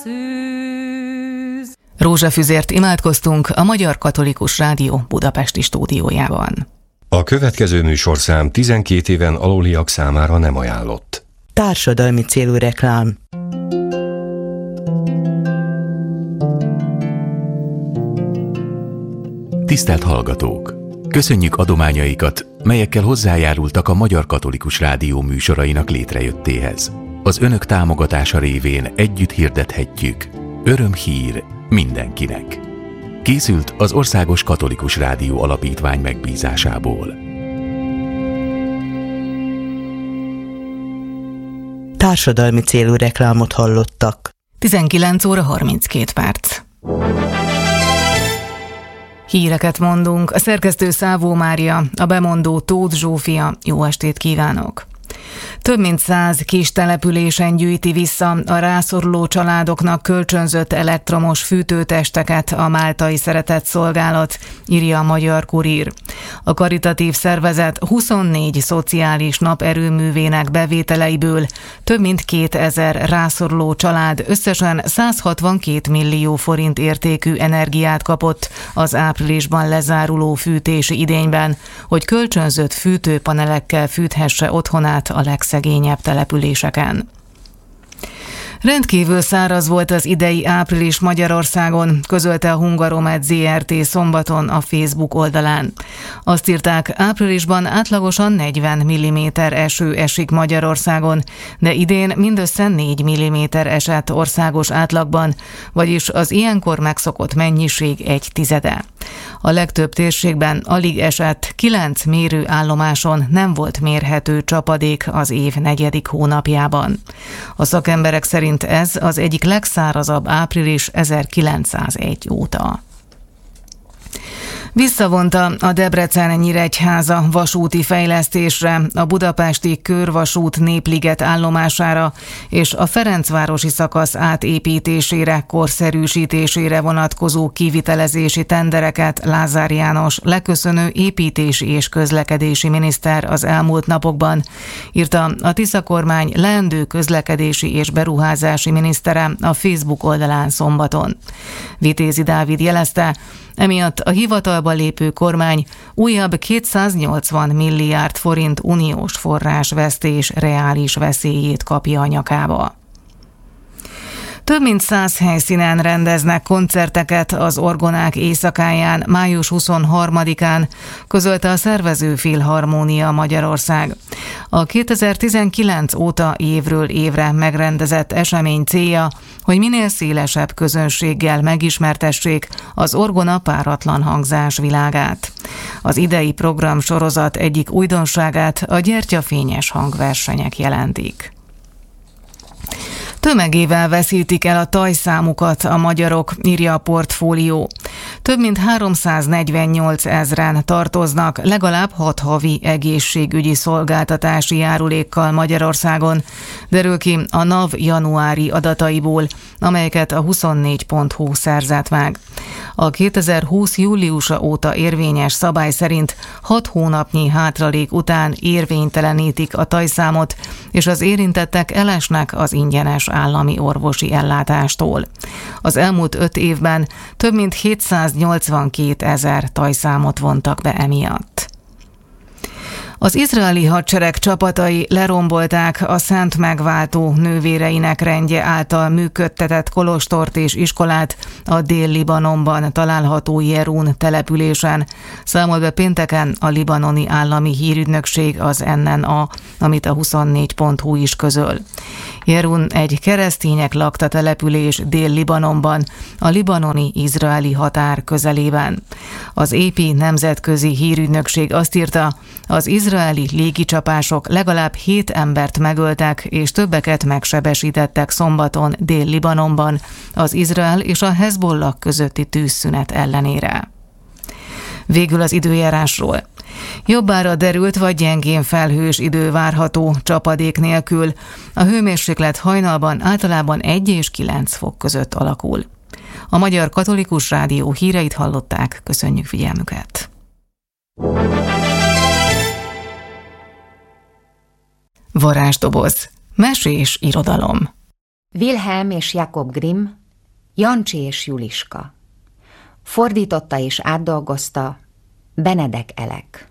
Rózsafüzért imádkoztunk a Magyar Katolikus Rádió budapesti stúdiójában. A következő műsorszám 12 éven aluliak számára nem ajánlott. Társadalmi célú reklám. Tisztelt hallgatók! Köszönjük adományaikat, melyekkel hozzájárultak a Magyar Katolikus Rádió műsorainak létrejöttéhez. Az önök támogatása révén együtt hirdethetjük: örömhír mindenkinek. Készült az Országos Katolikus Rádió Alapítvány megbízásából. Társadalmi célú reklámot hallottak. 19 óra 32 perc. Híreket mondunk. A szerkesztő Szávó Mária, a bemondó Tóth Zsófia. Jó estét kívánok! Több mint 100 kis településen gyűjti vissza a rászoruló családoknak kölcsönzött elektromos fűtőtesteket a Máltai Szeretetszolgálat, írja a Magyar Kurír. A karitatív szervezet 24 szociális naperőművének bevételeiből több mint 2000 rászoruló család összesen 162 millió forint értékű energiát kapott az áprilisban lezáruló fűtési idényben, hogy kölcsönzött fűtőpanelekkel fűthesse otthonát a legszegényebb településeken. Rendkívül száraz volt az idei április Magyarországon, közölte a Hungaromed Zrt. Szombaton a Facebook oldalán. Azt írták, áprilisban átlagosan 40 mm eső esik Magyarországon, de idén mindössze 4 mm esett országos átlagban, vagyis az ilyenkor megszokott mennyiség 1/10. A legtöbb térségben alig esett, 9 mérőállomáson nem volt mérhető csapadék az év 4. hónapjában. A szakemberek szerint ez az egyik legszárazabb április 1901 óta. Visszavonta a Debrecen-Nyíregyháza vasúti fejlesztésre, a budapesti Körvasút Népliget állomására és a Ferencvárosi szakasz átépítésére, korszerűsítésére vonatkozó kivitelezési tendereket Lázár János leköszönő építési és közlekedési miniszter az elmúlt napokban, írta a Tisza kormány leendő közlekedési és beruházási minisztere a Facebook oldalán szombaton. Vitézi Dávid jelezte, emiatt a hivatalba lépő kormány újabb 280 milliárd forint uniós forrásvesztés reális veszélyét kapja a nyakába. Több mint 100 helyszínen rendeznek koncerteket az Orgonák éjszakáján május 23-án, közölte a szervező Filharmónia Magyarország. A 2019 óta évről évre megrendezett esemény célja, hogy minél szélesebb közönséggel megismertessék az orgona páratlan hangzás világát. Az idei programsorozat egyik újdonságát a gyertyafényes hangversenyek jelentik. Tömegével veszítik el a tajszámukat a magyarok, írja a Portfólió. Több mint 348 000 tartoznak legalább 6 havi egészségügyi szolgáltatási járulékkal Magyarországon, derül ki a NAV januári adataiból, amelyeket a 24.hu szerzett meg. A 2020 júliusa óta érvényes szabály szerint 6 hónapnyi hátralék után érvénytelenítik a tajszámot, és az érintettek elesnek az ingyenes állami orvosi ellátástól. Az elmúlt 5 évben több mint 782 000 tajszámot vontak be emiatt. Az izraeli hadsereg csapatai lerombolták a Szent Megváltó nővéreinek rendje által működtetett kolostort és iskolát a Dél-Libanonban található Jerún településen, számol be pénteken a libanoni állami hírügynökség, az NNA, amit a 24.hu is közöl. Jerún egy keresztények lakta település Dél-Libanonban, a libanoni-izraeli határ közelében. Az AP nemzetközi hírügynökség azt írta, az izraeli légicsapások legalább 7 embert megöltek és többeket megsebesítettek szombaton Dél-Libanonban az Izrael és a Hezbollah közötti tűzszünet ellenére. Végül az időjárásról. Jobbára derült vagy gyengén felhős idő várható, csapadék nélkül. A hőmérséklet hajnalban általában 1 és 9 fok között alakul. A Magyar Katolikus Rádió híreit hallották, köszönjük figyelmüket! Varázsdoboz. Mesés irodalom. Wilhelm és Jakob Grimm, Jancsi és Juliska. Fordította és átdolgozta Benedek Elek.